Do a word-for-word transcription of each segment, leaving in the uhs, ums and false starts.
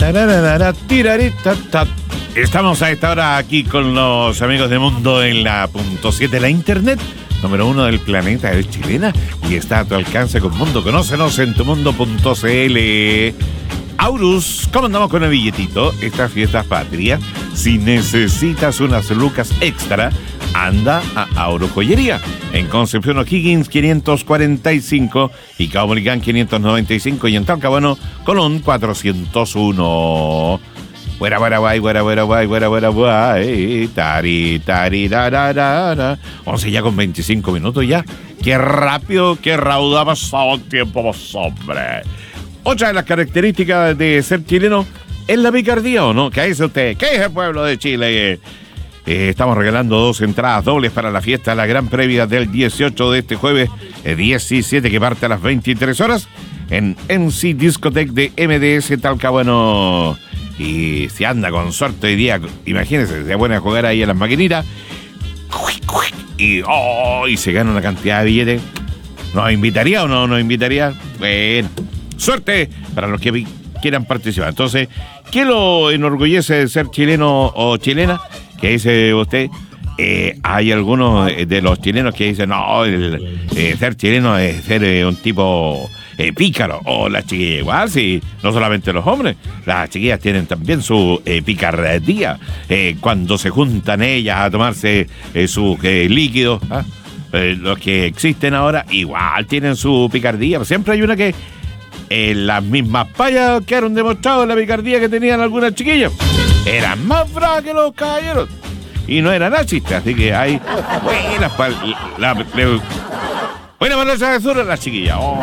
Estamos a esta hora aquí con los amigos de Mundo en la punto siete, la internet número uno del planeta, es chilena y está a tu alcance con Mundo. Conócenos en tumundo punto cl. Aurus, ¿cómo andamos con el billetito? Estas fiestas patrias, si necesitas unas lucas extra, anda a Auro Joyería. En Concepción O'Higgins quinientos cuarenta y cinco y Caupolicán quinientos noventa y cinco y en Talcahuano Colón cuatrocientos uno. Buena, buena, guay, buena, buena, guay, buena, buena, guay. Tari, tari, da, da, da, da. once ya con veinticinco minutos ya. Qué rápido, qué rauda ha pasado el tiempo, hombre. Otra de las características de ser chileno es la picardía, ¿o no? ¿Qué dice usted? ¿Qué es el pueblo de Chile? Eh, estamos regalando dos entradas dobles para la fiesta, la gran previa del dieciocho de este jueves eh, diecisiete, que parte a las veintitrés horas en M C Discotech de M D S Talcahuano. Y si anda con suerte hoy día, imagínense, se pone a jugar ahí a las maquinitas y, oh, y se gana una cantidad de billetes. ¿Nos invitaría o no nos invitaría? Bueno, suerte para los que quieran participar. Entonces, ¿qué lo enorgullece de ser chileno o chilena? ¿Qué dice usted? Eh, hay algunos de los chilenos que dicen, no, el, eh, ser chileno es ser eh, un tipo eh, pícaro. O las chiquillas igual, sí, no solamente los hombres, las chiquillas tienen también su eh, picardía. Eh, cuando se juntan ellas a tomarse eh, sus eh, líquidos, ¿ah? eh, los que existen ahora, igual tienen su picardía. Siempre hay una que eh, las mismas payas quedaron demostrados la picardía que tenían algunas chiquillas. Eran más bravas que los caballeros. Y no era nazista, así que hay buenas pal- la, la, buena palabra de sur a la chiquilla. Oh,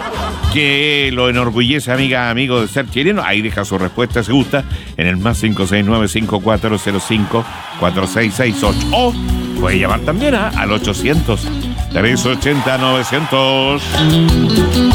que lo enorgullece, amiga, amigo, de ser chileno. Ahí deja su respuesta, se gusta, en el más cinco seis nueve, cinco cuatro cero cinco, cuatro seis seis ocho. O puede llamar también ¿eh? al ochocientos, trescientos ochenta, novecientos.